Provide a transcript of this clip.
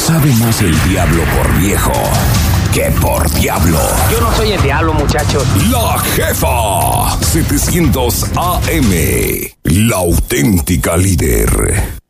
Sabe más el diablo por viejo que por diablo. Yo no soy el diablo, muchachos. La Jefa 700 AM, la auténtica líder.